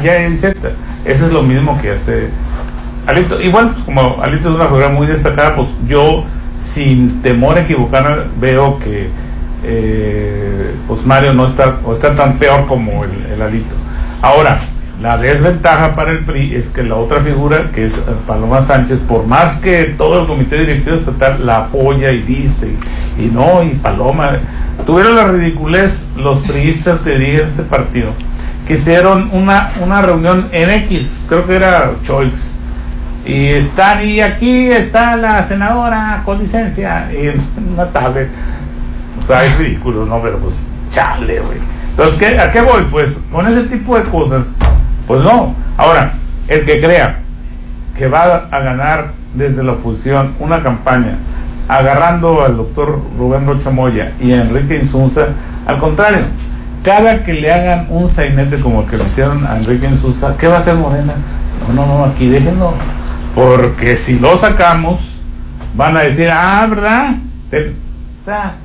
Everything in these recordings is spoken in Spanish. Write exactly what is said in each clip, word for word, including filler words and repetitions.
ya hay secta. Eso es lo mismo que hace Alito. Igual, pues, como Alito es una figura muy destacada, pues yo, sin temor a equivocarme, veo que eh, pues Mario no está, o está tan peor como el, el Alito. Ahora, la desventaja para el P R I es que la otra figura, que es Paloma Sánchez, por más que todo el comité directivo estatal la apoya y dice, y, y no, y Paloma, tuvieron la ridiculez los priistas que dirigen este partido, que hicieron una, una reunión en X, creo que era Choix, y están, y aquí está la senadora con licencia, y en una tablet, o sea, es ridículo, ¿no? Pero pues, chale, güey. Entonces, ¿qué, ¿a qué voy? Pues, con ese tipo de cosas, pues no. Ahora, el que crea que va a ganar desde la oposición una campaña agarrando al doctor Rubén Rocha Moya y a Enrique Insunza, al contrario, cada que le hagan un sainete como el que le hicieron a Enrique Insunza, ¿qué va a hacer Morena? No, no, no, aquí déjenlo, porque si lo sacamos van a decir, ah, ¿verdad? O sea,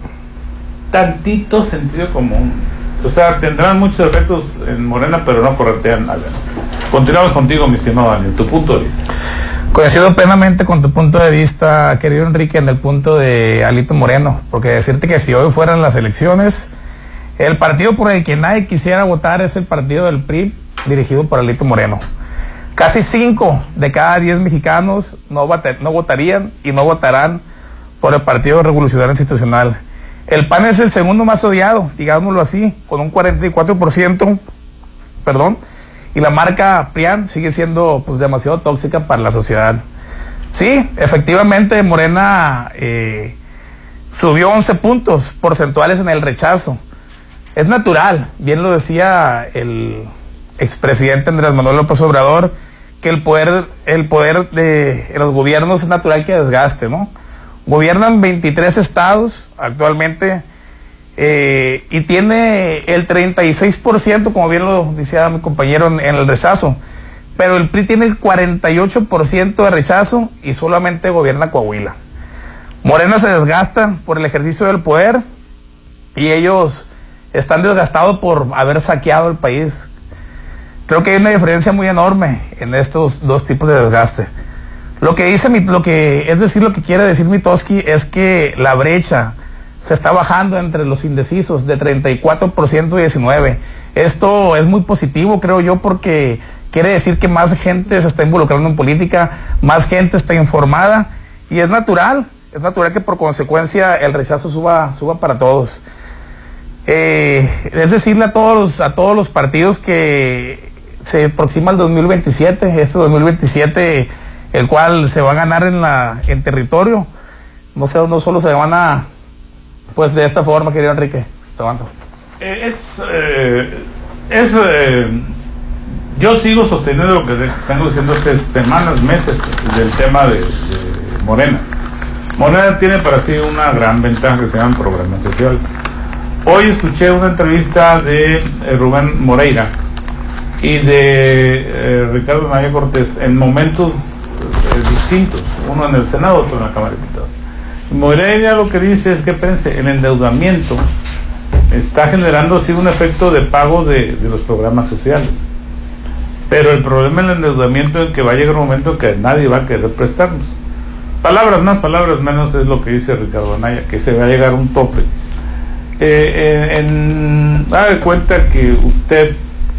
tantito sentido común. O sea, tendrán muchos efectos en Morena, pero no corretean nada. Continuamos contigo, mi estimado Daniel, tu punto de vista. Coincido plenamente con tu punto de vista, querido Enrique, en el punto de Alito Moreno, porque decirte que si hoy fueran las elecciones, el partido por el que nadie quisiera votar es el partido del P R I, dirigido por Alito Moreno. Casi cinco de cada diez mexicanos no, votar, no votarían y no votarán por el Partido Revolucionario Institucional. El P A N es el segundo más odiado, digámoslo así, con un cuarenta y cuatro por ciento, perdón, y la marca P R I A N sigue siendo pues demasiado tóxica para la sociedad. Sí, efectivamente Morena eh, subió once puntos porcentuales en el rechazo. Es natural, bien lo decía el expresidente Andrés Manuel López Obrador, que el poder, el poder de los gobiernos es natural que desgaste, ¿no? Gobiernan veintitrés estados actualmente eh, y tiene el treinta y seis por ciento, como bien lo decía mi compañero, en, en el rechazo. Pero el P R I tiene el cuarenta y ocho por ciento de rechazo y solamente gobierna Coahuila. Morena se desgasta por el ejercicio del poder y ellos están desgastados por haber saqueado el país. Creo que hay una diferencia muy enorme en estos dos tipos de desgaste. Lo que dice, lo que, es decir, lo que quiere decir Mitoski es que la brecha se está bajando entre los indecisos de treinta y cuatro por ciento a diecinueve por ciento. Esto es muy positivo, creo yo, porque quiere decir que más gente se está involucrando en política, más gente está informada, y es natural, es natural que por consecuencia el rechazo suba, suba para todos. Eh, es decirle a todos los, a todos los partidos que se aproxima el dos mil veintisiete, este dos mil veintisiete, el cual se va a ganar en la en territorio. No sé, no solo se van a, pues de esta forma, querido Enrique. Eh, es, eh, es eh, yo sigo sosteniendo lo que tengo diciendo hace semanas, meses, del tema de, de Morena. Morena tiene para sí una gran ventaja que se llaman programas sociales. Hoy escuché una entrevista de eh, Rubén Moreira y de eh, Ricardo Anaya Cortés en momentos eh, distintos, uno en el Senado, otro en la Cámara de Diputados. Y Moreira lo que dice es que pense, el endeudamiento está generando así un efecto de pago de, de los programas sociales, pero el problema del endeudamiento es que va a llegar un momento en que nadie va a querer prestarnos. Palabras más, palabras menos, es lo que dice Ricardo Anaya, que se va a llegar a un tope. Eh, en, en, haga de cuenta que usted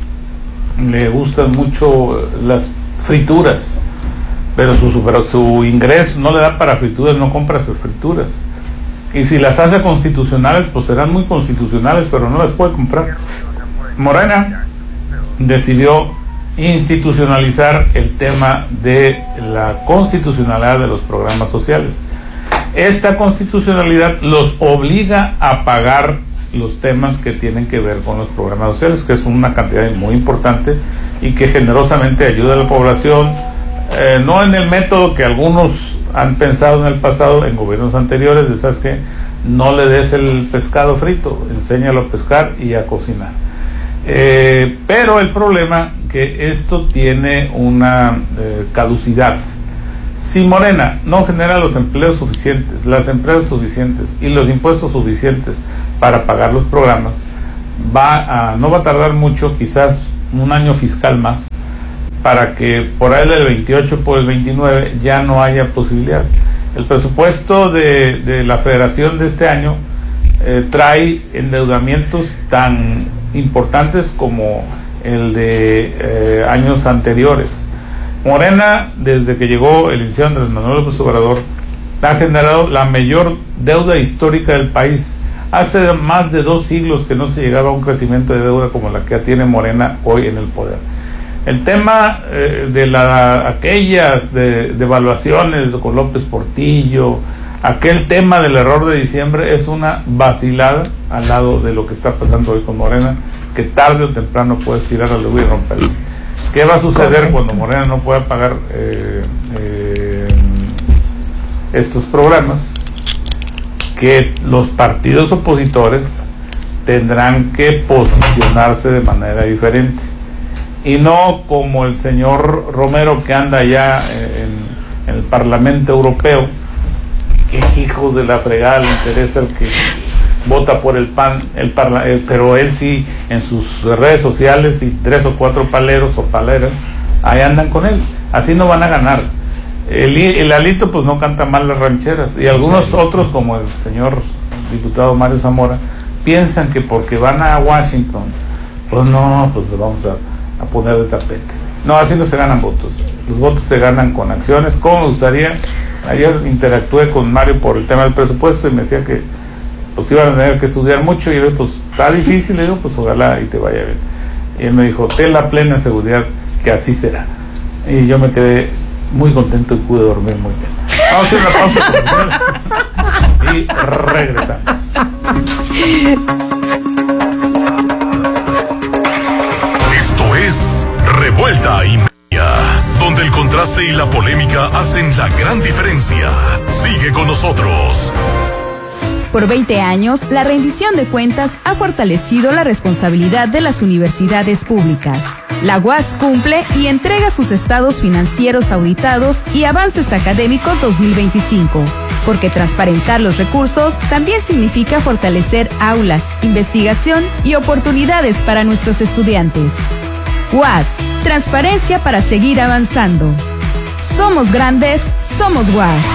le gustan mucho las frituras, pero su, pero su ingreso no le da para frituras, no compra sus frituras, y si las hace constitucionales, pues serán muy constitucionales, pero no las puede comprar. Morena decidió institucionalizar el tema de la constitucionalidad de los programas sociales. Esta constitucionalidad los obliga a pagar los temas que tienen que ver con los programas sociales, que es una cantidad muy importante y que generosamente ayuda a la población, eh, no en el método que algunos han pensado en el pasado, en gobiernos anteriores, de sabes que no le des el pescado frito, enséñalo a pescar y a cocinar. Eh, pero el problema que esto tiene una eh, caducidad. Si Morena no genera los empleos suficientes, las empresas suficientes y los impuestos suficientes para pagar los programas, va a, no va a tardar mucho, quizás un año fiscal más, para que por ahí del veintiocho por el veintinueve ya no haya posibilidad. El presupuesto de, de la federación de este año eh, trae endeudamientos tan importantes como el de eh, años anteriores. Morena, desde que llegó el licenciado Andrés Manuel López Obrador, ha generado la mayor deuda histórica del país. Hace más de dos siglos que no se llegaba a un crecimiento de deuda como la que tiene Morena hoy en el poder. El tema eh, de la, aquellas de, devaluaciones con López Portillo, aquel tema del error de diciembre es una vacilada al lado de lo que está pasando hoy con Morena, que tarde o temprano puede tirar a la luz y romperlo. ¿Qué va a suceder cuando Morena no pueda pagar eh, eh, estos programas? Que los partidos opositores tendrán que posicionarse de manera diferente, y no como el señor Romero, que anda allá en, en el Parlamento Europeo, que hijos de la fregada le interesa el que vota por el P A N, el parla, el, pero él sí en sus redes sociales y tres o cuatro paleros o paleras ahí andan con él. Así no van a ganar. El, el Alito pues no canta mal las rancheras, y algunos otros, como el señor diputado Mario Zamora, piensan que porque van a Washington, pues no, pues le vamos a a poner de tapete. No, así no se ganan votos. Los votos se ganan con acciones. Como me gustaría, ayer interactué con Mario por el tema del presupuesto y me decía que pues iban a tener que estudiar mucho, y yo pues está difícil, le digo, pues ojalá y te vaya bien. Y él me dijo, ten la plena seguridad que así será. Y yo me quedé muy contento y pude dormir muy bien. Vamos a hacer una pausa y regresamos. Es Revuelta y Media, donde el contraste y la polémica hacen la gran diferencia. Sigue con nosotros. Por veinte años, la rendición de cuentas ha fortalecido la responsabilidad de las universidades públicas. La U A S cumple y entrega sus estados financieros auditados y avances académicos dos mil veinticinco, porque transparentar los recursos también significa fortalecer aulas, investigación y oportunidades para nuestros estudiantes. U A S, transparencia para seguir avanzando. Somos grandes, somos U A S.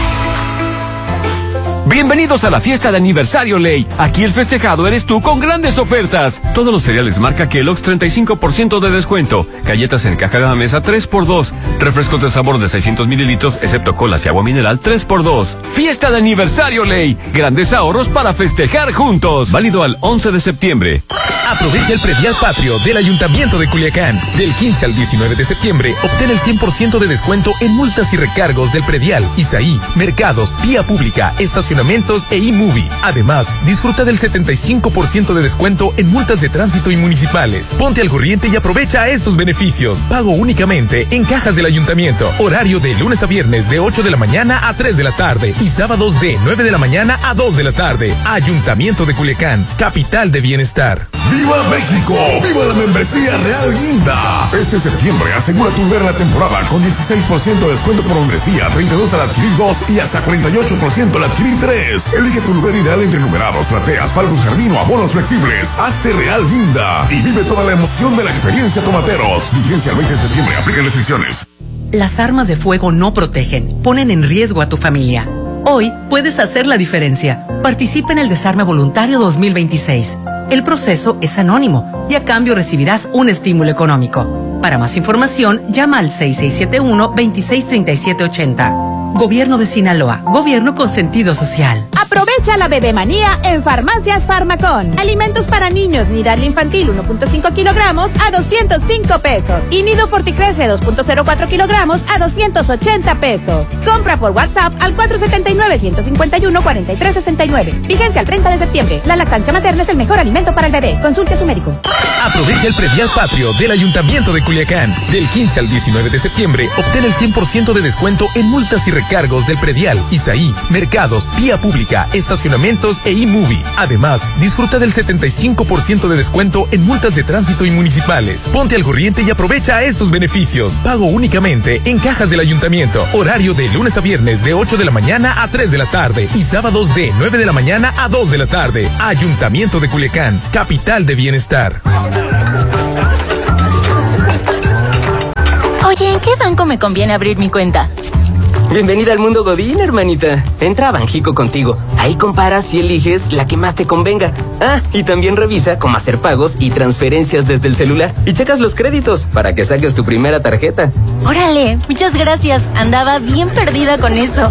Bienvenidos a la fiesta de aniversario Ley. Aquí el festejado eres tú con grandes ofertas. Todos los cereales marca Kellogg's treinta y cinco por ciento de descuento. Galletas en caja de la mesa tres por dos. Refrescos de sabor de seiscientos mililitros, excepto colas y agua mineral tres por dos. Fiesta de aniversario Ley. Grandes ahorros para festejar juntos. Válido al once de septiembre. Aprovecha el predial patrio del Ayuntamiento de Culiacán. Del quince al diecinueve de septiembre, obtén el cien por ciento de descuento en multas y recargos del predial, Isaí, mercados, vía pública, estacionamientos e e-movie. Además, disfruta del setenta y cinco por ciento de descuento en multas de tránsito y municipales. Ponte al corriente y aprovecha estos beneficios. Pago únicamente en cajas del Ayuntamiento. Horario de lunes a viernes de ocho de la mañana a tres de la tarde y sábados de nueve de la mañana a dos de la tarde. Ayuntamiento de Culiacán, capital de bienestar. ¡Viva México! ¡Viva la membresía Real Guinda! Este septiembre asegura tu ver la temporada con dieciséis por ciento de descuento por membresía, treinta y dos al adquirir dos y hasta cuarenta y ocho por ciento al adquirir tres. Elige tu lugar ideal entre numerados, plateas, palcos jardín o abonos flexibles. Hazte Real Guinda y vive toda la emoción de la experiencia Tomateros. Vigencia el veinte de septiembre. Aplican restricciones. Las armas de fuego no protegen, ponen en riesgo a tu familia. Hoy puedes hacer la diferencia. Participa en el Desarme Voluntario dos mil veintiséis. El proceso es anónimo y a cambio recibirás un estímulo económico. Para más información, llama al seis seis siete uno, veintiséis treinta y siete ochenta. Gobierno de Sinaloa, gobierno con sentido social. Aprovecha la bebemanía en Farmacias Farmacón. Alimentos para niños, Nidal infantil uno punto cinco kilogramos a doscientos cinco pesos. Y Nido Forticrece dos punto cero cuatro kilogramos a doscientos ochenta pesos. Compra por WhatsApp al cuatro siete nueve, uno cinco uno, cuatro tres seis nueve. Vigencia al treinta de septiembre. La lactancia materna es el mejor alimento para el bebé. Consulte a su médico. Aprovecha el predial patrio del Ayuntamiento de Culiacán. Del quince al diecinueve de septiembre, obtén el cien por ciento de descuento en multas y recargos del predial, Isaí, mercados, vía pública, estacionamientos e e-movie. Además, disfruta del setenta y cinco por ciento de descuento en multas de tránsito y municipales. Ponte al corriente y aprovecha estos beneficios. Pago únicamente en cajas del Ayuntamiento. Horario de lunes a viernes de ocho de la mañana a tres de la tarde y sábados de nueve de la mañana a dos de la tarde. Ayuntamiento de Culiacán, capital de bienestar. qué banco me conviene abrir mi cuenta? Bienvenida al mundo Godín, hermanita. Entra a Banjico Contigo. Ahí comparas y eliges la que más te convenga. Ah, y también revisa cómo hacer pagos y transferencias desde el celular. Y checas los créditos para que saques tu primera tarjeta. Órale, muchas gracias. Andaba bien perdida con eso.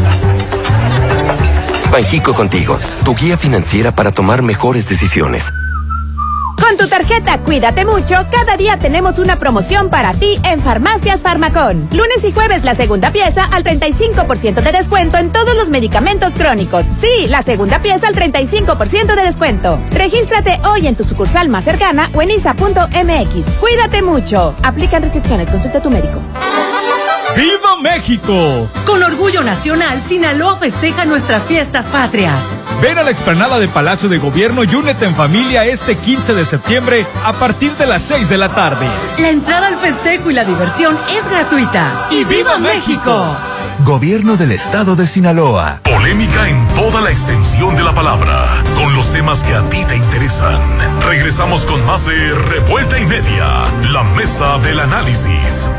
Banjico Contigo, tu guía financiera para tomar mejores decisiones. Con tu tarjeta Cuídate Mucho, cada día tenemos una promoción para ti en Farmacias Farmacón. Lunes y jueves la segunda pieza al treinta y cinco por ciento de descuento en todos los medicamentos crónicos. Sí, la segunda pieza al treinta y cinco por ciento de descuento. Regístrate hoy en tu sucursal más cercana o en I S A punto M X. Cuídate Mucho. Aplican restricciones. Consulta a tu médico. ¡Viva México! Con orgullo nacional, Sinaloa festeja nuestras fiestas patrias. Ven a la explanada de Palacio de Gobierno y únete en familia este quince de septiembre a partir de las seis de la tarde. La entrada al festejo y la diversión es gratuita. ¡Y viva México! Gobierno del Estado de Sinaloa. Polémica en toda la extensión de la palabra, con los temas que a ti te interesan. Regresamos con más de Revuelta y Media, la mesa del análisis.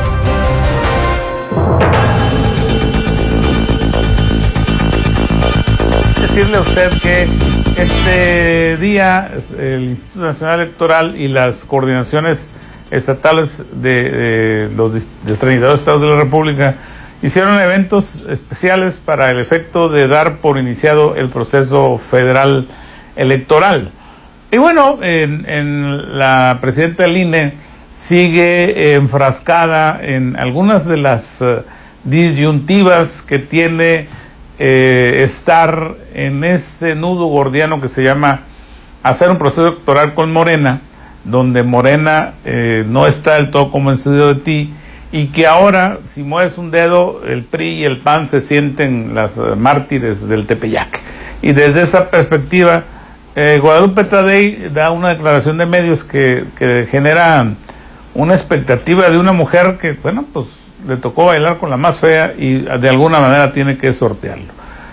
Decirle a usted que este día el Instituto Nacional Electoral y las coordinaciones estatales de, de los, de los treinta y dos estados de la República hicieron eventos especiales para el efecto de dar por iniciado el proceso federal electoral. Y bueno, en, en la presidenta del I N E sigue enfrascada en algunas de las uh, disyuntivas que tiene eh, estar en ese nudo gordiano que se llama hacer un proceso electoral con Morena, donde Morena eh, no está del todo convencido de ti, y que ahora, si mueves un dedo, el P R I y el P A N se sienten las uh, mártires del Tepeyac. Y desde esa perspectiva, eh, Guadalupe Tadei da una declaración de medios que, que genera una expectativa de una mujer que, bueno, pues le tocó bailar con la más fea y de alguna manera tiene que sortearlo.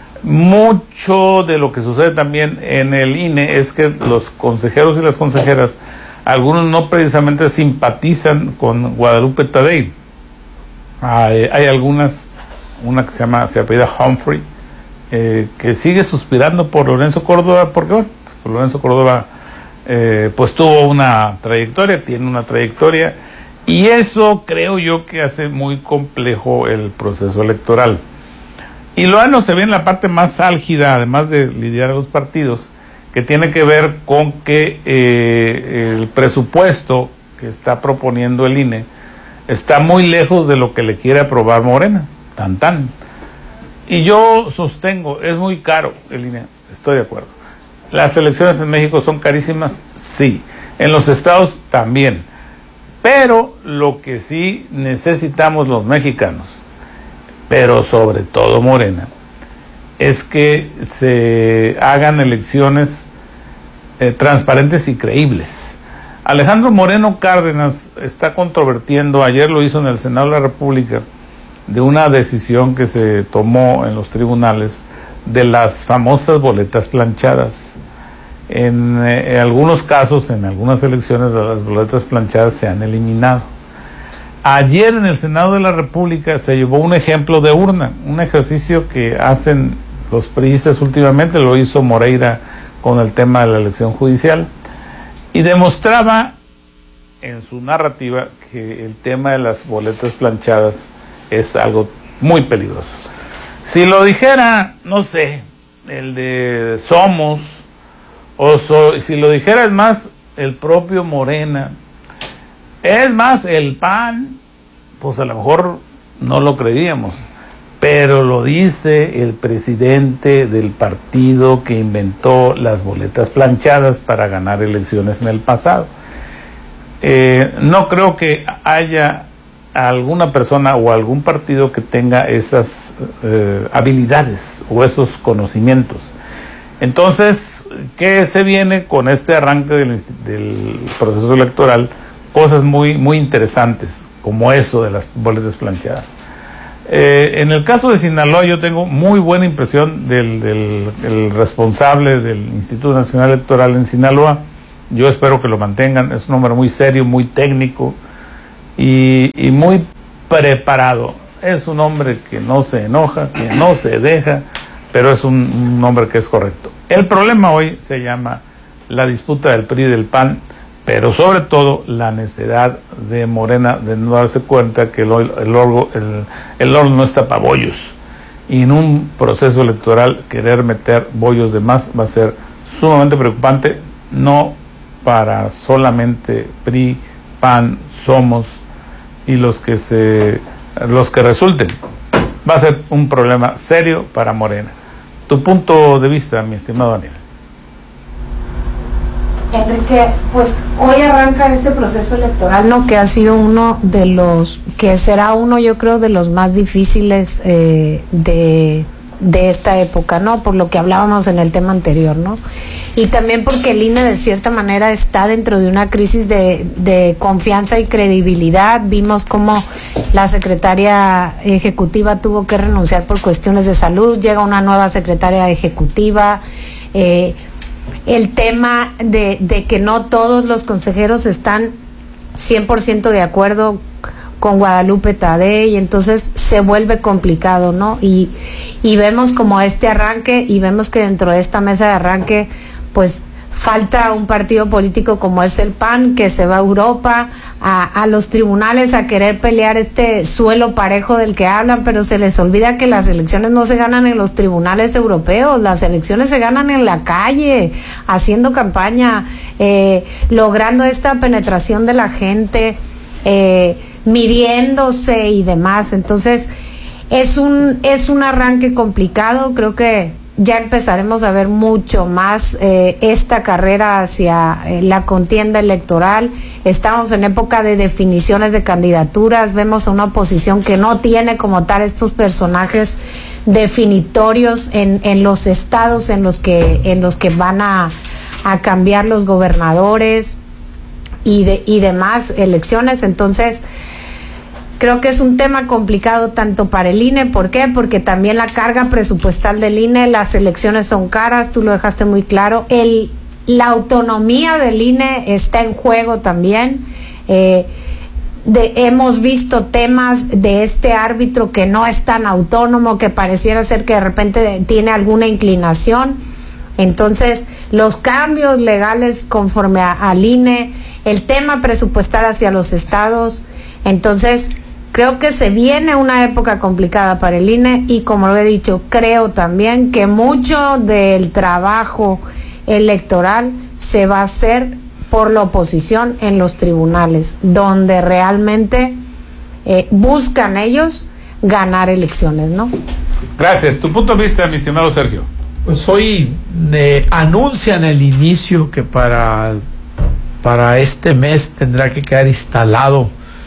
Mucho de lo que sucede también en el I N E es que los consejeros y las consejeras, algunos no precisamente simpatizan con Guadalupe Tadei. Hay, hay algunas, una que se llama, se apellida Humphrey, eh, que sigue suspirando por Lorenzo Córdoba, porque bueno, pues Lorenzo Córdoba eh, pues tuvo una trayectoria, tiene una trayectoria, y eso creo yo que hace muy complejo el proceso electoral. Y lo ano se ve en la parte más álgida, además de lidiar a los partidos, que tiene que ver con que eh, el presupuesto que está proponiendo el I N E está muy lejos de lo que le quiere aprobar Morena, tan tan. Y yo sostengo, es muy caro el I N E, estoy de acuerdo. Las elecciones en México son carísimas, sí. En los estados también. Pero lo que sí necesitamos los mexicanos, pero sobre todo Morena, es que se hagan elecciones eh, transparentes y creíbles. Alejandro Moreno Cárdenas está controvertiendo, ayer lo hizo en el Senado de la República, de una decisión que se tomó en los tribunales de las famosas boletas planchadas. En, eh, en algunos casos, en algunas elecciones, las boletas planchadas se han eliminado. Ayer en el Senado de la República se llevó un ejemplo de urna, un ejercicio que hacen los priistas últimamente, lo hizo Moreira con el tema de la elección judicial, y demostraba en su narrativa que el tema de las boletas planchadas es algo muy peligroso. Si lo dijera, no sé, el de Somos, o so, si lo dijera, es más, el propio Morena, es más, el P A N, pues a lo mejor no lo creíamos, pero lo dice el presidente del partido que inventó las boletas planchadas para ganar elecciones en el pasado. Eh, no creo que haya alguna persona o algún partido que tenga esas eh, habilidades o esos conocimientos. Entonces, ¿qué se viene con este arranque del, del proceso electoral? Cosas muy, muy interesantes, como eso de las boletas planchadas. Eh, en el caso de Sinaloa, yo tengo muy buena impresión del, del el responsable del Instituto Nacional Electoral en Sinaloa. Yo espero que lo mantengan. Es un hombre muy serio, muy técnico y, y muy preparado. Es un hombre que no se enoja, que no se deja, pero es un, un hombre que es correcto. El problema hoy se llama la disputa del P R I y del P A N, pero sobre todo la necedad de Morena de no darse cuenta que el, el, el, el, el horno no está para bollos. Y en un proceso electoral querer meter bollos de más va a ser sumamente preocupante, no para solamente P R I, P A N, Somos y los que se los que resulten. Va a ser un problema serio para Morena. Tu punto de vista, mi estimado Daniel. Enrique, pues hoy arranca este proceso electoral, ¿no? Que ha sido uno de los, que será uno, yo creo, de los más difíciles eh, de, de esta época, ¿no? Por lo que hablábamos en el tema anterior, ¿no? Y también porque el I N E de cierta manera está dentro de una crisis de, de confianza y credibilidad. Vimos cómo la secretaria ejecutiva tuvo que renunciar por cuestiones de salud, llega una nueva secretaria ejecutiva, eh, el tema de, de que no todos los consejeros están cien por ciento de acuerdo con Guadalupe Tadei, y entonces se vuelve complicado, ¿no? Y, y vemos como este arranque, y vemos que dentro de esta mesa de arranque, pues falta un partido político como es el P A N, que se va a Europa, a, a los tribunales a querer pelear este suelo parejo del que hablan, pero se les olvida que las elecciones no se ganan en los tribunales europeos, las elecciones se ganan en la calle, haciendo campaña, eh, logrando esta penetración de la gente, eh, midiéndose y demás. Entonces es un es un arranque complicado. Creo que ya empezaremos a ver mucho más eh, esta carrera hacia eh, la contienda electoral. Estamos en época de definiciones de candidaturas, vemos a una oposición que no tiene como tal estos personajes definitorios en, en los estados en los que en los que van a, a cambiar los gobernadores y de y demás elecciones. Entonces creo que es un tema complicado tanto para el I N E. ¿Por qué? Porque también la carga presupuestal del I N E, las elecciones son caras, tú lo dejaste muy claro. El, la autonomía del I N E está en juego también. Eh, de, hemos visto temas de este árbitro que no es tan autónomo, que pareciera ser que de repente tiene alguna inclinación. Entonces, los cambios legales conforme a, al I N E, el tema presupuestal hacia los estados. Entonces, creo que se viene una época complicada para el I N E, y como lo he dicho, creo también que mucho del trabajo electoral se va a hacer por la oposición en los tribunales, donde realmente eh, buscan ellos ganar elecciones, ¿no? Gracias. Tu punto de vista, mi estimado Sergio. Pues hoy eh, anuncian el inicio que para, para este mes tendrá que quedar instalado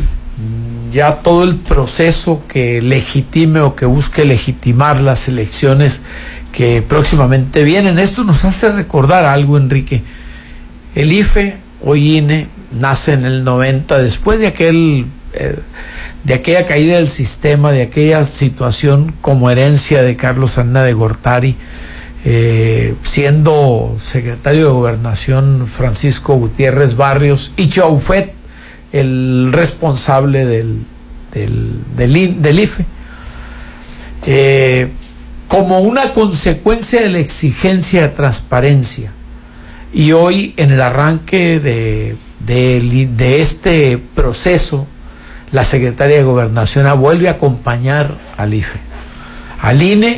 ya todo el proceso que legitime o que busque legitimar las elecciones que próximamente vienen. Esto nos hace recordar algo, Enrique. El I F E, hoy I N E, nace en el noventa, después de aquel eh, de aquella caída del sistema, de aquella situación como herencia de Carlos Salinas de Gortari, eh, siendo secretario de Gobernación Francisco Gutiérrez Barrios y Chaufet el responsable del, del, del, del I F E, eh, como una consecuencia de la exigencia de transparencia. Y hoy, en el arranque de, de, de este proceso, la secretaria de Gobernación vuelve a acompañar al I F E, al I N E,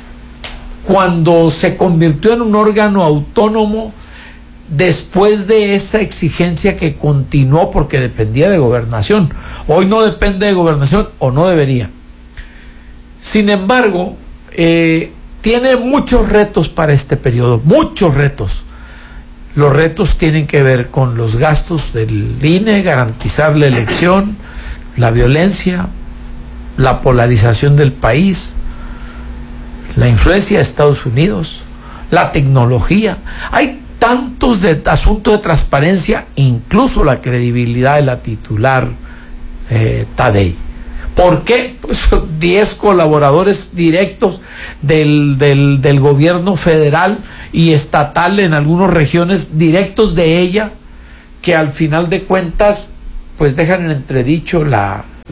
cuando se convirtió en un órgano autónomo después de esa exigencia que continuó porque dependía de Gobernación. Hoy no depende de Gobernación, o no debería. Sin embargo, eh, tiene muchos retos para este periodo, muchos retos. Los retos tienen que ver con los gastos del I N E, garantizar la elección, la violencia, la polarización del país, la influencia de Estados Unidos, la tecnología. Hay tantos de asuntos de transparencia, incluso la credibilidad de la titular eh, Tadei. ¿Por qué? Pues diez colaboradores directos del, del, del gobierno federal y estatal en algunas regiones, directos de ella, que al final de cuentas pues dejan en entredicho la,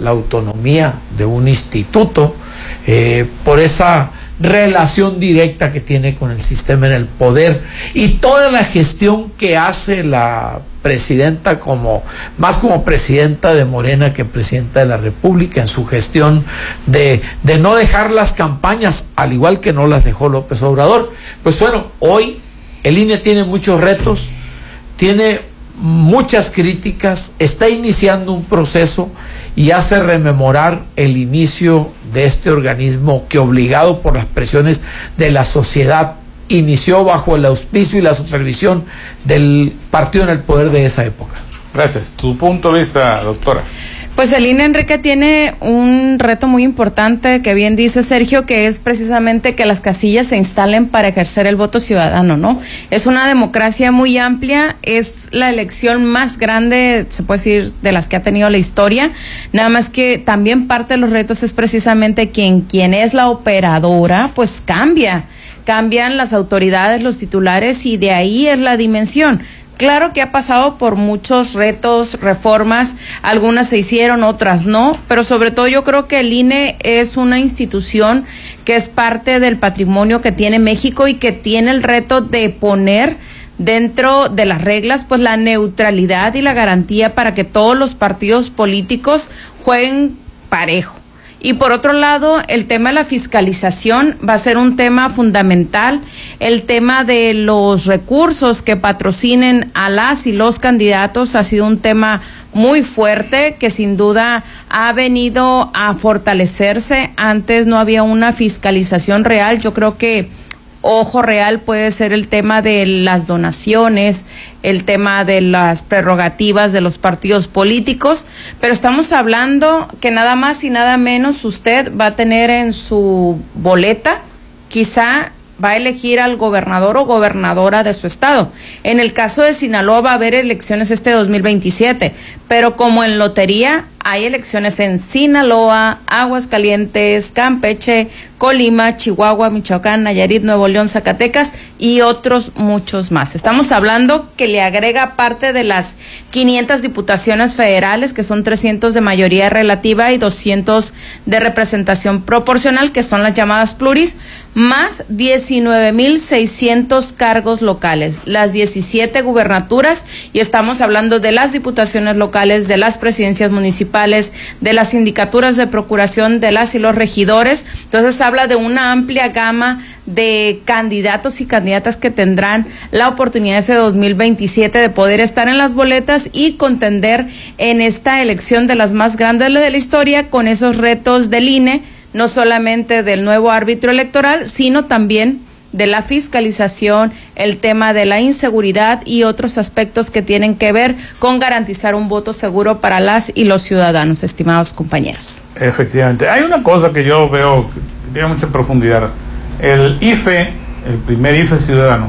la autonomía de un instituto, eh, por esa relación directa que tiene con el sistema en el poder y toda la gestión que hace la presidenta, como más como presidenta de Morena que presidenta de la República, en su gestión de, de no dejar las campañas, al igual que no las dejó López Obrador. Pues bueno, hoy el I N E tiene muchos retos, tiene muchas críticas, está iniciando un proceso y hace rememorar el inicio de este organismo que, obligado por las presiones de la sociedad, inició bajo el auspicio y la supervisión del partido en el poder de esa época. Gracias. Tu punto de vista, doctora. Pues el I N E, Enrique, tiene un reto muy importante, que bien dice Sergio, que es precisamente que las casillas se instalen para ejercer el voto ciudadano, ¿no? Es una democracia muy amplia, es la elección más grande, se puede decir, de las que ha tenido la historia, nada más que también parte de los retos es precisamente quien, quien es la operadora, pues cambia, cambian las autoridades, los titulares, y de ahí es la dimensión. Claro que ha pasado por muchos retos, reformas, algunas se hicieron, otras no, pero sobre todo yo creo que el I N E es una institución que es parte del patrimonio que tiene México y que tiene el reto de poner dentro de las reglas pues la neutralidad y la garantía para que todos los partidos políticos jueguen parejo. Y por otro lado, el tema de la fiscalización va a ser un tema fundamental, el tema de los recursos que patrocinen a las y los candidatos ha sido un tema muy fuerte que sin duda ha venido a fortalecerse. Antes no había una fiscalización real, yo creo que ojo real puede ser el tema de las donaciones, el tema de las prerrogativas de los partidos políticos, pero estamos hablando que nada más y nada menos usted va a tener en su boleta, quizá va a elegir al gobernador o gobernadora de su estado. En el caso de Sinaloa va a haber elecciones este dos mil veintisiete, pero como en lotería hay elecciones en Sinaloa, Aguascalientes, Campeche, Colima, Chihuahua, Michoacán, Nayarit, Nuevo León, Zacatecas y otros muchos más. Estamos hablando que le agrega parte de las quinientas diputaciones federales, que son trescientos de mayoría relativa y doscientos de representación proporcional, que son las llamadas pluris, más diecinueve mil seiscientos cargos locales, las diecisiete gubernaturas, y estamos hablando de las diputaciones locales, de las presidencias municipales, de las sindicaturas de procuración, de las y los regidores. Entonces habla de una amplia gama de candidatos y candidatas que tendrán la oportunidad ese dos mil veintisiete de poder estar en las boletas y contender en esta elección de las más grandes de la historia, con esos retos del I N E, no solamente del nuevo árbitro electoral, sino también de la fiscalización, el tema de la inseguridad y otros aspectos que tienen que ver con garantizar un voto seguro para las y los ciudadanos, estimados compañeros. Efectivamente. Hay una cosa que yo veo que tiene mucha profundidad. El I F E, el primer I F E ciudadano,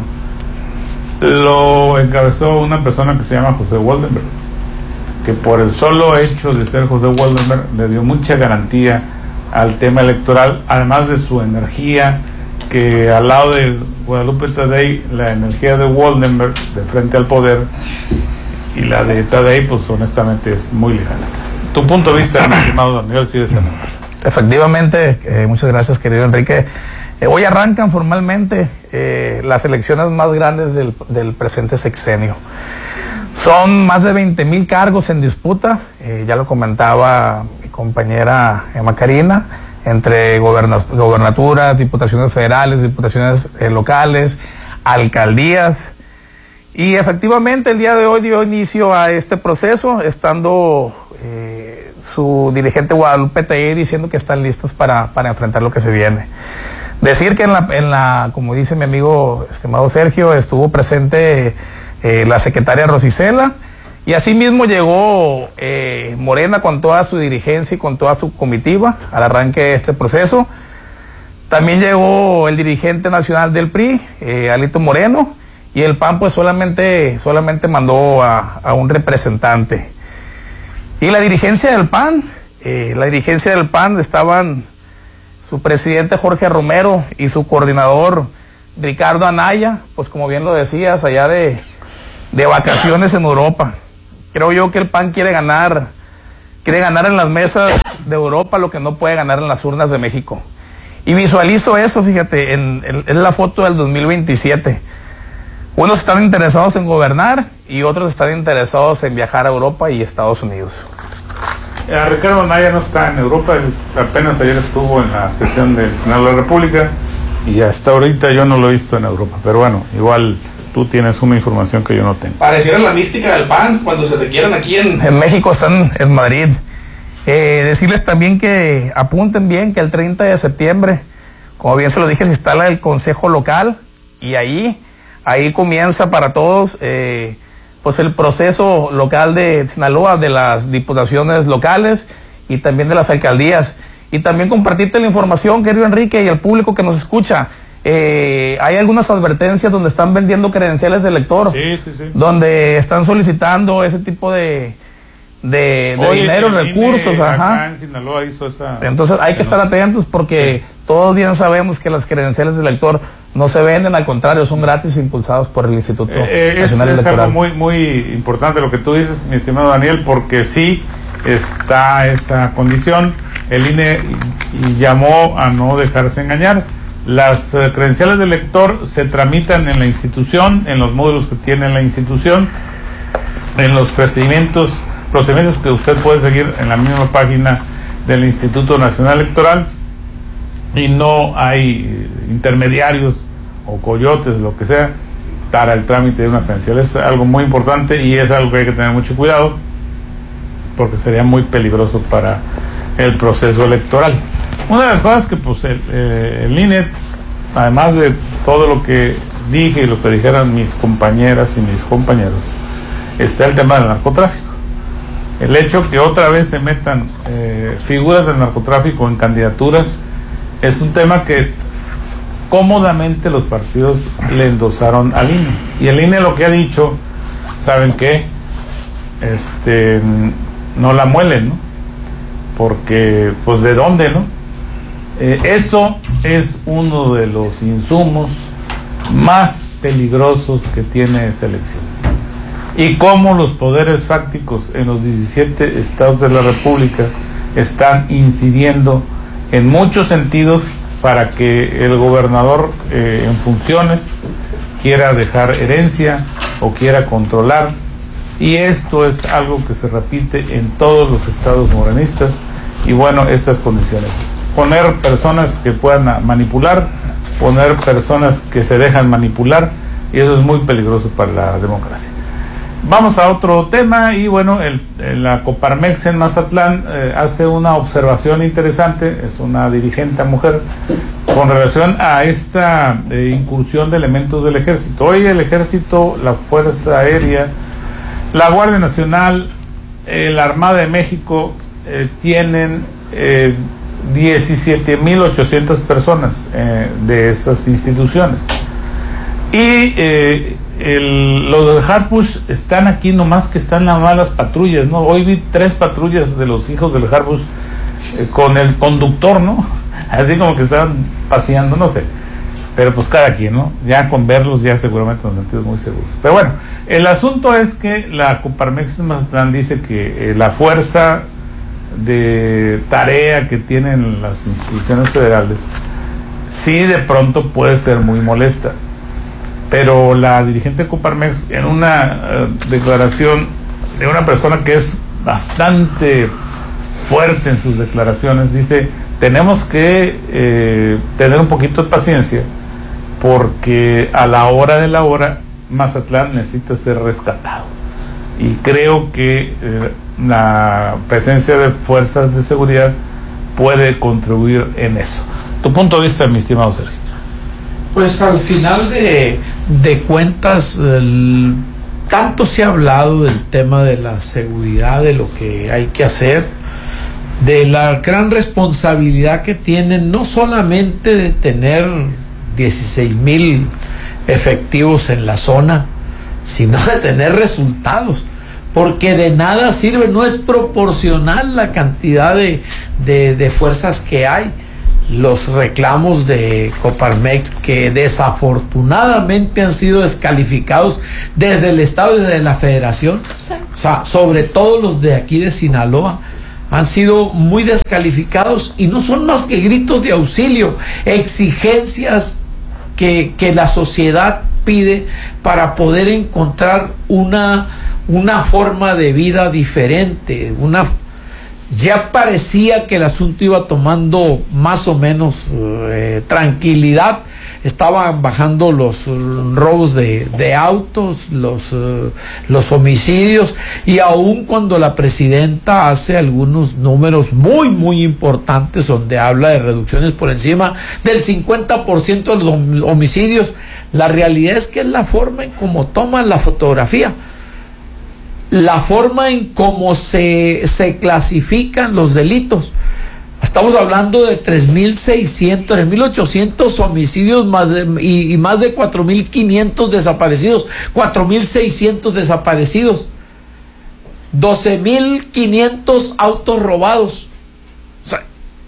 lo encabezó una persona que se llama José Woldenberg, que por el solo hecho de ser José Woldenberg le dio mucha garantía al tema electoral, además de su energía, que al lado de Guadalupe Tadei, la energía de Woldenberg de frente al poder y la de Tadei, pues honestamente es muy lejana. Tu punto de vista, mi estimado Daniel, sí, de esta manera. Efectivamente, eh, muchas gracias, querido Enrique. Eh, hoy arrancan formalmente eh, las elecciones más grandes del, del presente sexenio. Son más de veinte mil cargos en disputa, eh, ya lo comentaba mi compañera Emma Karina, entre gobernaturas, diputaciones federales, diputaciones eh, locales, alcaldías. Y efectivamente el día de hoy dio inicio a este proceso, estando eh, su dirigente Guadalupe Tadei diciendo que están listos para, para enfrentar lo que se viene. Decir que en la, en la, como dice mi amigo estimado Sergio, estuvo presente eh, la secretaria Rosicela, y asimismo llegó eh, Morena con toda su dirigencia y con toda su comitiva al arranque de este proceso. También llegó el dirigente nacional del P R I, eh, Alito Moreno, y el P A N pues solamente, solamente mandó a, a un representante. Y la dirigencia del P A N, eh, la dirigencia del P A N estaban su presidente Jorge Romero y su coordinador Ricardo Anaya, pues como bien lo decías, allá de, de vacaciones en Europa. Creo yo que el P A N quiere ganar quiere ganar en las mesas de Europa lo que no puede ganar en las urnas de México. Y visualizo eso, fíjate, en, en, en la foto del dos mil veintisiete. Unos están interesados en gobernar y otros están interesados en viajar a Europa y Estados Unidos. Eh, Ricardo Anaya no está en Europa, apenas ayer estuvo en la sesión del Senado de la República y hasta ahorita yo no lo he visto en Europa, pero bueno, igual tú tienes una información que yo no tengo. Pareciera la mística del P A N cuando se requieren aquí en, en México, están en Madrid. Eh, decirles también que apunten bien que el treinta de septiembre, como bien se lo dije, se instala el Consejo Local y ahí, ahí comienza para todos eh, pues el proceso local de Sinaloa, de las diputaciones locales y también de las alcaldías. Y también compartirte la información, querido Enrique, y el público que nos escucha. Eh, hay algunas advertencias donde están vendiendo credenciales de elector, sí, sí, sí. donde están solicitando ese tipo de, de, de Oye, dinero, recursos. Acá ajá. en Sinaloa hizo esa... Entonces hay que estar atentos porque sí. todos bien sabemos que las credenciales de elector no se venden, al contrario, son gratis, impulsados por el Instituto eh, Nacional es, Electoral. Es algo muy, muy importante lo que tú dices, mi estimado Daniel, porque sí está esa condición. El I N E llamó a no dejarse engañar. Las uh, credenciales de elector se tramitan en la institución, en los módulos que tiene la institución, en los procedimientos, procedimientos que usted puede seguir en la misma página del Instituto Nacional Electoral, y no hay intermediarios o coyotes, lo que sea, para el trámite de una credencial. Es algo muy importante y es algo que hay que tener mucho cuidado porque sería muy peligroso para el proceso electoral. Una de las cosas que pues el, eh, el I N E, además de todo lo que dije y lo que dijeron mis compañeras y mis compañeros, está el tema del narcotráfico. El hecho que otra vez se metan eh, figuras del narcotráfico en candidaturas es un tema que cómodamente los partidos le endosaron al I N E. Y el I N E lo que ha dicho, ¿saben qué? Este, no la muelen, ¿no? Porque, pues, ¿de dónde, no? Eh, eso es uno de los insumos más peligrosos que tiene esa elección. Y cómo los poderes fácticos en los diecisiete estados de la República están incidiendo en muchos sentidos para que el gobernador eh, en funciones quiera dejar herencia o quiera controlar. Y esto es algo que se repite en todos los estados morenistas. Y bueno, estas condiciones: poner personas que puedan manipular, poner personas que se dejan manipular, y eso es muy peligroso para la democracia. Vamos a otro tema, y bueno, el, el, la Coparmex en Mazatlán eh, hace una observación interesante, es una dirigente mujer, con relación a esta eh, incursión de elementos del ejército. Hoy el ejército, la Fuerza Aérea, la Guardia Nacional, eh, la Armada de México eh, tienen eh, diecisiete mil ochocientas personas eh, de esas instituciones. Y eh, el, los de Harpush están aquí nomás, que están las malas patrullas, ¿no? Hoy vi tres patrullas de los hijos del Harpush eh, con el conductor, ¿no? Así como que estaban paseando, no sé. Pero pues cada quien, ¿no? Ya con verlos ya seguramente nos sentimos muy seguros. Pero bueno, el asunto es que la Coparmex de Mazatlán dice que eh, la fuerza de tarea que tienen las instituciones federales sí de pronto puede ser muy molesta. Pero la dirigente de Coparmex, en una uh, declaración de una persona que es bastante fuerte en sus declaraciones, dice: tenemos que eh, tener un poquito de paciencia, porque a la hora de la hora Mazatlán necesita ser rescatado. Y creo que eh, la presencia de fuerzas de seguridad puede contribuir en eso. Tu punto de vista, mi estimado Sergio. Pues al final de, de cuentas, el, tanto se ha hablado del tema de la seguridad, de lo que hay que hacer, de la gran responsabilidad que tienen, no solamente de tener dieciséis mil efectivos en la zona, sino de tener resultados, porque de nada sirve, no es proporcional la cantidad de, de, de fuerzas que hay. Los reclamos de Coparmex, que desafortunadamente han sido descalificados desde el Estado y desde la Federación, sí. O sea, sobre todo los de aquí de Sinaloa, han sido muy descalificados y no son más que gritos de auxilio, exigencias que, que la sociedad pide para poder encontrar una, una forma de vida diferente, una ya parecía que el asunto iba tomando más o menos eh, tranquilidad. Estaban bajando los robos de, de autos, los, uh, los homicidios, y aun cuando la presidenta hace algunos números muy muy importantes donde habla de reducciones por encima del cincuenta por ciento de los homicidios, la realidad es que es la forma en cómo toman la fotografía, la forma en cómo se, se clasifican los delitos. Estamos hablando de tres mil seiscientos, tres mil ochocientos homicidios más de, y, y más de cuatro mil quinientos desaparecidos, cuatro mil seiscientos desaparecidos, doce mil quinientos autos robados. O sea,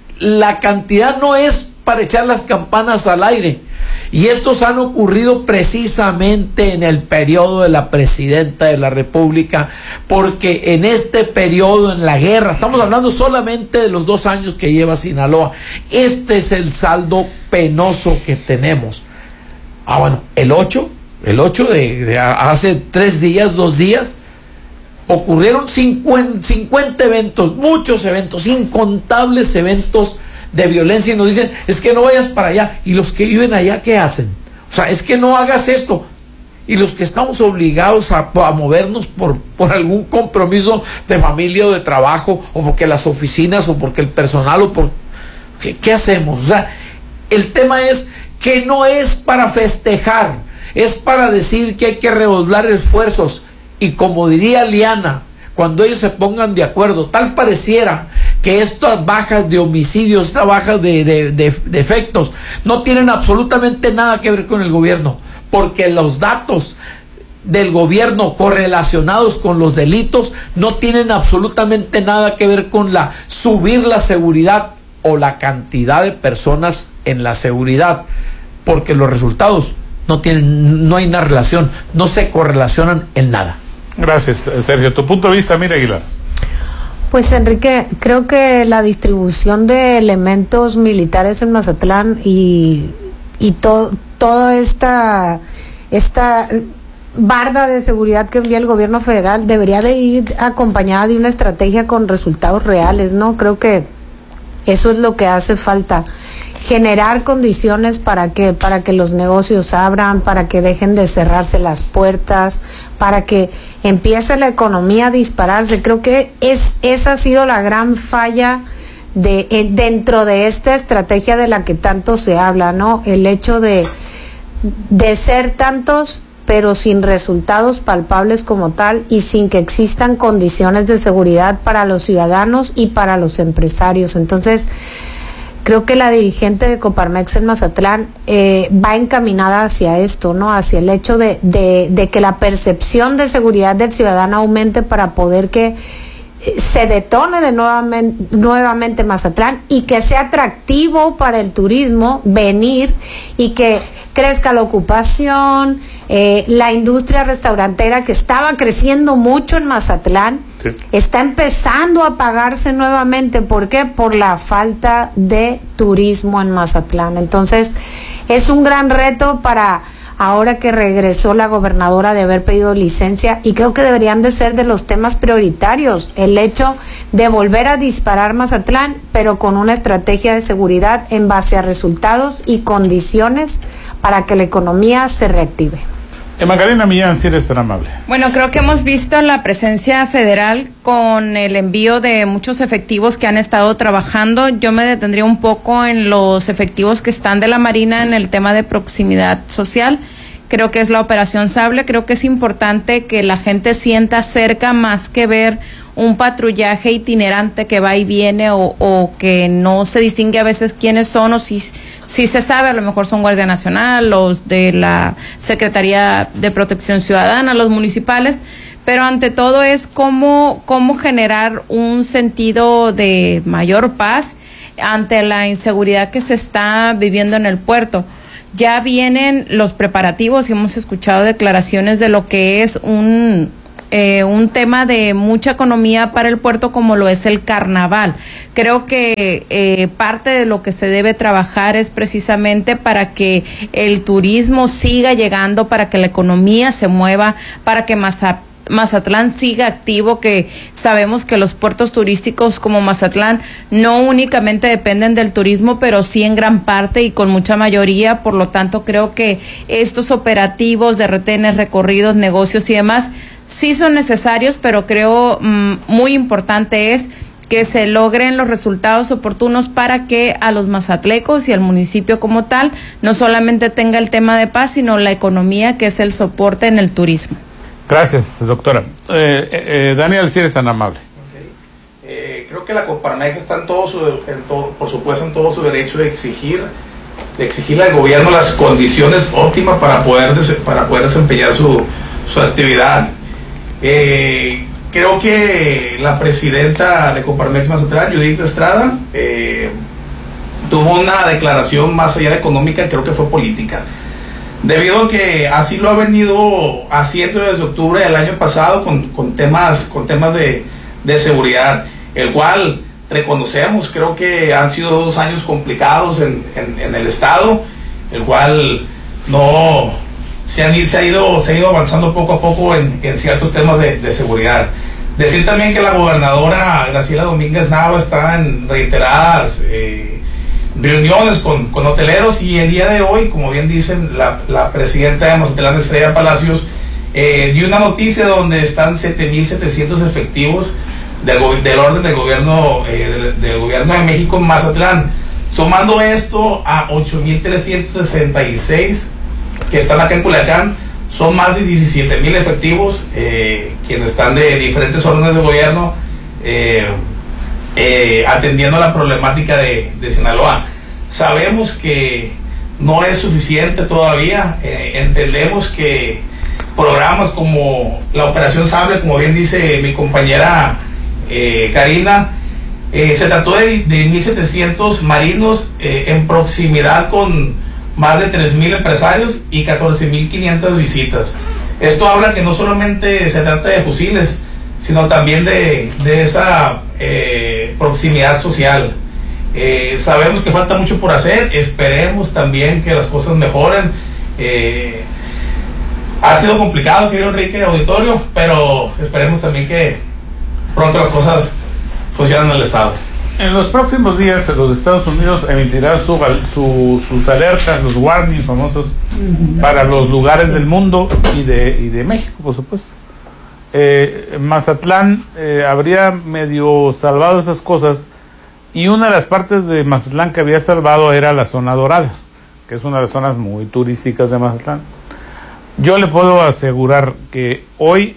la cantidad no es para echar las campanas al aire. Y estos han ocurrido precisamente en el periodo de la presidenta de la República, porque en este periodo, en la guerra, estamos hablando solamente de los dos años que lleva Sinaloa, este es el saldo penoso que tenemos. Ah, bueno, el ocho, el ocho de, de hace tres días, dos días, ocurrieron cincuenta, cincuenta eventos, muchos eventos, incontables eventos de violencia, y nos dicen, es que no vayas para allá. Y los que viven allá, ¿qué hacen? O sea, es que no hagas esto. Y los que estamos obligados a, a movernos por, por algún compromiso de familia o de trabajo, o porque las oficinas, o porque el personal, o por... ¿Qué, qué hacemos? O sea, el tema es que no es para festejar, es para decir que hay que redoblar esfuerzos. Y como diría Liana, cuando ellos se pongan de acuerdo, tal pareciera que estas bajas de homicidios, estas bajas de, de, de, de efectos, no tienen absolutamente nada que ver con el gobierno, porque los datos del gobierno correlacionados con los delitos no tienen absolutamente nada que ver con la subir la seguridad o la cantidad de personas en la seguridad, porque los resultados no tienen, no hay una relación, no se correlacionan en nada. Gracias, Sergio. Tu punto de vista, mira, Aguilar. Pues Enrique, creo que la distribución de elementos militares en Mazatlán y, y to, toda esta, esta barda de seguridad que envía el gobierno federal debería de ir acompañada de una estrategia con resultados reales, ¿no? Creo que eso es lo que hace falta. Generar condiciones para que para que los negocios abran, para que dejen de cerrarse las puertas, para que empiece la economía a dispararse. Creo que es esa ha sido la gran falla de eh, dentro de esta estrategia de la que tanto se habla, ¿no? El hecho de de ser tantos pero sin resultados palpables como tal y sin que existan condiciones de seguridad para los ciudadanos y para los empresarios. Entonces, creo que la dirigente de Coparmex en Mazatlán eh, va encaminada hacia esto, ¿no? Hacia el hecho de, de, de que la percepción de seguridad del ciudadano aumente para poder que se detone de nuevamente, nuevamente Mazatlán y que sea atractivo para el turismo venir y que crezca la ocupación, eh, la industria restaurantera que estaba creciendo mucho en Mazatlán, sí, está empezando a apagarse nuevamente. ¿Por qué? Por la falta de turismo en Mazatlán. Entonces, es un gran reto para ahora que regresó la gobernadora de haber pedido licencia, y creo que deberían de ser de los temas prioritarios, el hecho de volver a disparar Mazatlán, pero con una estrategia de seguridad en base a resultados y condiciones para que la economía se reactive. Eh, Macarena Millán, si eres tan amable. Bueno, creo que hemos visto la presencia federal con el envío de muchos efectivos que han estado trabajando. Yo me detendría un poco en los efectivos que están de la Marina en el tema de proximidad social. Creo que es la Operación Sable. Creo que es importante que la gente sienta cerca más que ver un patrullaje itinerante que va y viene o, o que no se distingue a veces quiénes son, o si, si se sabe, a lo mejor son Guardia Nacional, los de la Secretaría de Protección Ciudadana, los municipales, pero ante todo es cómo, cómo generar un sentido de mayor paz ante la inseguridad que se está viviendo en el puerto. Ya vienen los preparativos y hemos escuchado declaraciones de lo que es un eh, un tema de mucha economía para el puerto como lo es el carnaval. Creo que eh, parte de lo que se debe trabajar es precisamente para que el turismo siga llegando, para que la economía se mueva, para que Mazatlán Mazatlán siga activo, que sabemos que los puertos turísticos como Mazatlán no únicamente dependen del turismo, pero sí en gran parte y con mucha mayoría. Por lo tanto, creo que estos operativos de retenes, recorridos, negocios y demás sí son necesarios, pero creo mmm, muy importante es que se logren los resultados oportunos para que a los mazatlecos y al municipio como tal no solamente tenga el tema de paz, sino la economía, que es el soporte en el turismo. Gracias, doctora. Eh, eh, Daniel, si eres tan amable. Okay. Eh, creo que la Coparmex está en todo su, en todo, por supuesto, en todo su derecho de exigir, de exigirle al gobierno las condiciones óptimas para poder, para poder desempeñar su, su actividad. Eh, creo que la presidenta de Coparmex Mazatlán, Judith Estrada, eh, tuvo una declaración más allá de económica, creo que fue política. Debido a que así lo ha venido haciendo desde octubre del año pasado con, con temas, con temas de, de seguridad, el cual reconocemos, creo que han sido dos años complicados en, en, en el estado, el cual no se, han, se, ha, ido, se ha ido avanzando poco a poco en, en ciertos temas de, de seguridad. Decir también que la gobernadora Graciela Domínguez Nava está en reiteradas eh, reuniones con, con hoteleros, y el día de hoy, como bien dicen, la, la presidenta de Mazatlán, Estrella Palacios, eh, dio una noticia donde están siete mil setecientos efectivos del, del orden del gobierno, eh, del, del gobierno de México en Mazatlán, sumando esto a ocho mil trescientos sesenta y seis que están acá en Culiacán. Son más de diecisiete mil efectivos eh, quienes están de diferentes órdenes de gobierno eh, Eh, atendiendo la problemática de, de Sinaloa. Sabemos que no es suficiente todavía, eh, entendemos que programas como la Operación Sable, como bien dice mi compañera eh, Karina, eh, se trató de, de mil setecientos marinos eh, en proximidad con más de tres mil empresarios y catorce mil quinientas visitas. Esto habla que no solamente se trata de fusiles, sino también de, de esa eh, proximidad social. Eh, sabemos que falta mucho por hacer, esperemos también que las cosas mejoren. Eh, ha sido complicado, querido Enrique, auditorio, pero esperemos también que pronto las cosas funcionen en el Estado. En los próximos días los Estados Unidos emitirán su, su, sus alertas, los warnings famosos, para los lugares del mundo y de, y de México, por supuesto. Eh, Mazatlán eh, habría medio salvado esas cosas, y una de las partes de Mazatlán que había salvado era la zona dorada, que es una de las zonas muy turísticas de Mazatlán. Yo le puedo asegurar que hoy,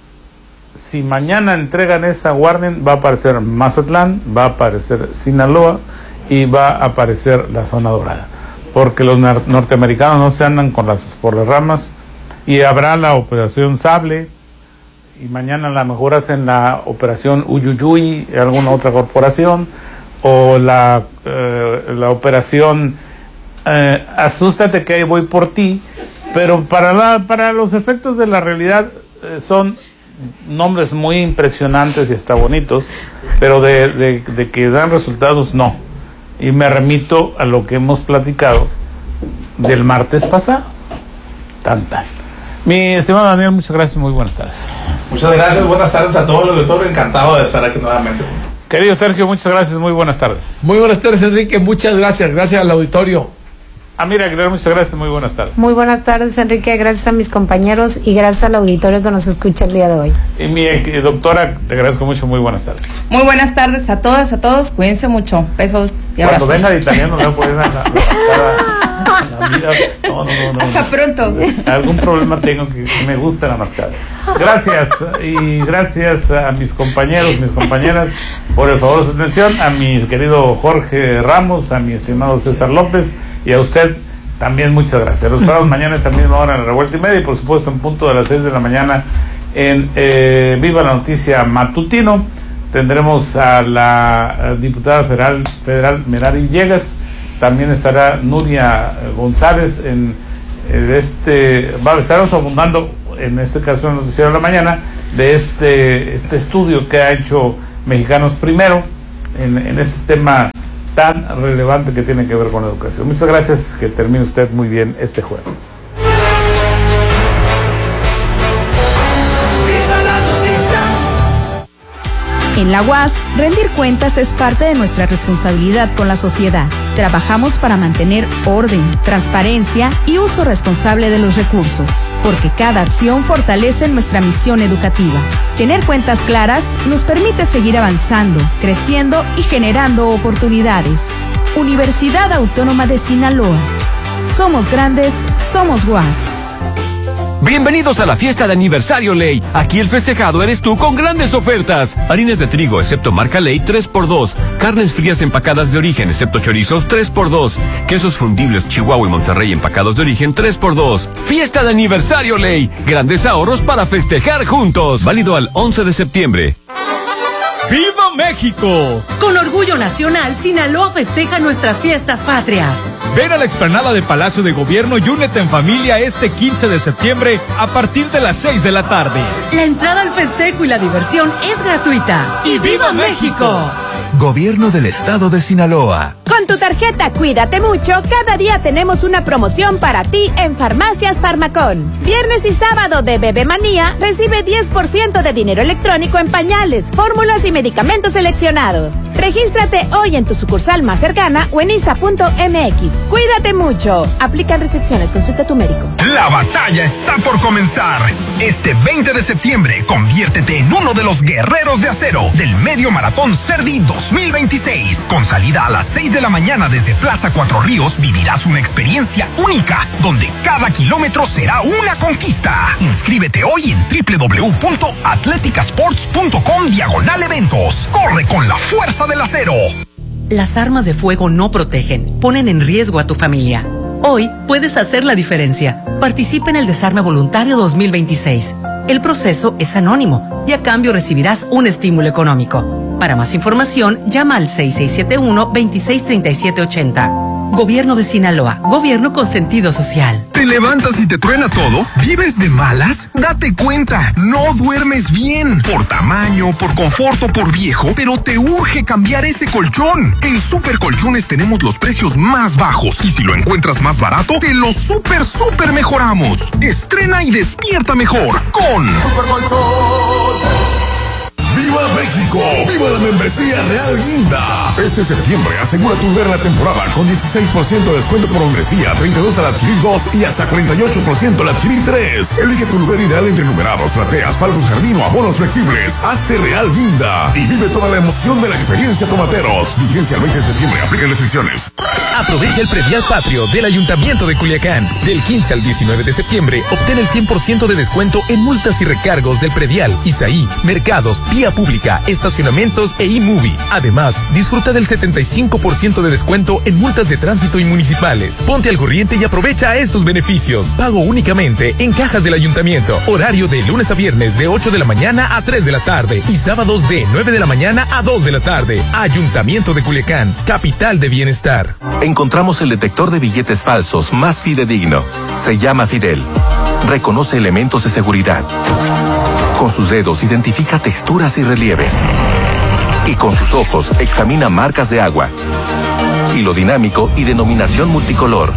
si mañana entregan esa warning, va a aparecer Mazatlán, va a aparecer Sinaloa y va a aparecer la zona dorada, porque los norteamericanos no se andan con las, por las ramas, y habrá la Operación Sable, y mañana a lo mejor hacen la Operación Uyuyuy, alguna otra corporación, o la, eh, la Operación eh, Asústate que ahí voy por ti, pero para, la, para los efectos de la realidad eh, son nombres muy impresionantes y hasta bonitos, pero de, de, de que dan resultados no. Y me remito a lo que hemos platicado del martes pasado. Tan, tan. Mi estimado Daniel, muchas gracias, muy buenas tardes. Muchas gracias, buenas tardes a todos los auditores, encantado de estar aquí nuevamente. Querido Sergio, muchas gracias, muy buenas tardes. Muy buenas tardes, Enrique, muchas gracias, gracias al auditorio. Amira Aguilar, muchas gracias, muy buenas tardes. Muy buenas tardes, Enrique, gracias a mis compañeros y gracias al auditorio que nos escucha el día de hoy. Y mi eh, doctora, te agradezco mucho, muy buenas tardes. Muy buenas tardes a todas, a todos, cuídense mucho, besos y abrazos. Cuando venga de italiano me voy a poner la, la, la, la mira. No, no, no, no. Hasta pronto. Algún problema tengo, que me gusta la mascada. Gracias, y gracias a mis compañeros, mis compañeras, por el favor de su atención, a mi querido Jorge Ramos, a mi estimado César López, y a usted también muchas gracias. Los esperamos mañana a esta misma hora en la Revuelta y Media, y por supuesto en punto de las seis de la mañana en eh, Viva la Noticia Matutino. Tendremos a la diputada federal, federal Merari Villegas. También estará Nuria González en, en este, va, estaremos abundando en este caso en el noticiero de la mañana, de este, este estudio que ha hecho Mexicanos Primero en, en este tema tan relevante que tiene que ver con la educación. Muchas gracias, que termine usted muy bien este jueves. En la U A S, rendir cuentas es parte de nuestra responsabilidad con la sociedad. Trabajamos para mantener orden, transparencia y uso responsable de los recursos, porque cada acción fortalece nuestra misión educativa. Tener cuentas claras nos permite seguir avanzando, creciendo y generando oportunidades. Universidad Autónoma de Sinaloa. Somos grandes, somos U A S. Bienvenidos a la fiesta de aniversario Ley. Aquí el festejado eres tú con grandes ofertas. Harinas de trigo, excepto marca Ley, tres por dos. Carnes frías empacadas de origen, excepto chorizos, tres por dos. Quesos fundibles Chihuahua y Monterrey empacados de origen, tres por dos. Fiesta de aniversario Ley. Grandes ahorros para festejar juntos. Válido al once de septiembre. ¡Viva México! Con orgullo nacional, Sinaloa festeja nuestras fiestas patrias. Ven a la explanada de Palacio de Gobierno y únete en familia este quince de septiembre a partir de las seis de la tarde. La entrada al festejo y la diversión es gratuita. ¡Y viva México! Gobierno del Estado de Sinaloa. Con tu tarjeta Cuídate Mucho, cada día tenemos una promoción para ti en Farmacias Farmacón. Viernes y sábado de Bebé Manía, recibe diez por ciento de dinero electrónico en pañales, fórmulas y medicamentos seleccionados. Regístrate hoy en tu sucursal más cercana o en I S A punto M X. Cuídate mucho. Aplican restricciones. Consulta a tu médico. La batalla está por comenzar. Este veinte de septiembre, conviértete en uno de los guerreros de acero del Medio Maratón Cerdi dos mil veintiséis. Con salida a las seis de la mañana desde Plaza Cuatro Ríos, vivirás una experiencia única, donde cada kilómetro será una conquista. Inscríbete hoy en doble u doble u doble u punto atléticasports punto com diagonal eventos. Corre con la fuerza del acero. Las armas de fuego no protegen, ponen en riesgo a tu familia. Hoy puedes hacer la diferencia. Participa en el Desarme Voluntario dos mil veintiséis. El proceso es anónimo y a cambio recibirás un estímulo económico. Para más información, llama al seis seis siete uno, dos seis tres siete ocho cero. Gobierno de Sinaloa, gobierno con sentido social. ¿Te levantas y te truena todo? ¿Vives de malas? Date cuenta, no duermes bien. Por tamaño, por confort o por viejo, pero te urge cambiar ese colchón. En Super Colchones tenemos los precios más bajos y si lo encuentras más barato, te lo super, super mejoramos. Estrena y despierta mejor con Super Colchones. ¡Viva México! ¡Viva la membresía Real Guinda! Este septiembre asegura tu ver la temporada con dieciséis por ciento de descuento por membresía, treinta y dos al adquirir dos y hasta cuarenta y ocho por ciento al adquirir tres. Elige tu lugar ideal entre numerados, plateas, palcos jardín o abonos flexibles. Hazte Real Guinda y vive toda la emoción de la experiencia Tomateros. Vigencia el veinte de septiembre. Aplica restricciones. Aprovecha el predial patrio del Ayuntamiento de Culiacán. Del quince al diecinueve de septiembre, obtén el cien por ciento de descuento en multas y recargos del predial, Isaí, mercados, vía pública, estacionamientos e e-movie. Además, disfruta del setenta y cinco por ciento de descuento en multas de tránsito y municipales. Ponte al corriente y aprovecha estos beneficios. Pago únicamente en cajas del ayuntamiento. Horario de lunes a viernes de ocho de la mañana a tres de la tarde y sábados de nueve de la mañana a dos de la tarde. Ayuntamiento de Culiacán, capital de bienestar. Encontramos el detector de billetes falsos más fidedigno. Se llama Fidel. Reconoce elementos de seguridad. Con sus dedos identifica texturas y relieves. Y con sus ojos examina marcas de agua. Hilo dinámico y denominación multicolor.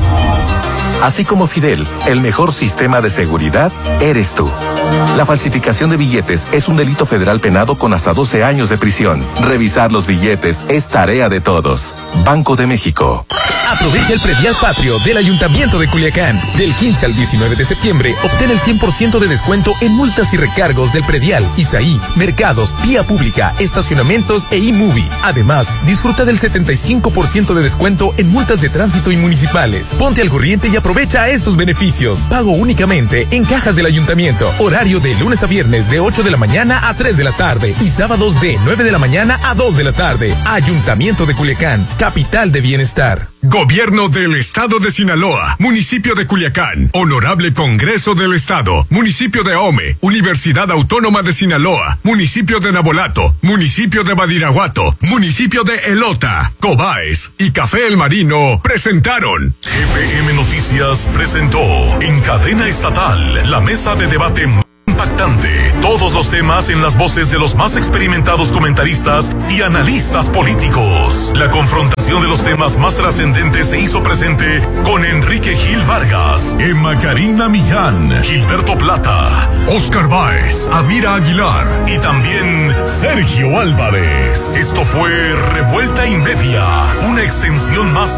Así como Fidel, el mejor sistema de seguridad eres tú. La falsificación de billetes es un delito federal penado con hasta doce años de prisión. Revisar los billetes es tarea de todos. Banco de México. Aprovecha el predial patrio del Ayuntamiento de Culiacán. Del quince al diecinueve de septiembre, obtén el cien por ciento de descuento en multas y recargos del predial, Isaí, mercados, vía pública, estacionamientos e e-movie. Además, disfruta del setenta y cinco por ciento de descuento en multas de tránsito y municipales. Ponte al corriente y aprovecha estos beneficios. Pago únicamente en cajas del ayuntamiento. Horario de lunes a viernes de ocho de la mañana a tres de la tarde y sábados de nueve de la mañana a dos de la tarde. Ayuntamiento de Culiacán, capital de bienestar. Gobierno del Estado de Sinaloa, Municipio de Culiacán, Honorable Congreso del Estado, Municipio de Ahome, Universidad Autónoma de Sinaloa, Municipio de Nabolato, Municipio de Badiraguato, Municipio de Elota, Cobaes y Café El Marino presentaron. G P M Noticias presentó en cadena estatal la mesa de debate más impactante. Todos los temas en las voces de los más experimentados comentaristas y analistas políticos. La confrontación de los temas más trascendentes se hizo presente con Enrique Gil Vargas, Emma Karina Millán, Gilberto Plata, Oscar Báez, Amira Aguilar y también Sergio Álvarez. Esto fue Revuelta y Media, una extensión más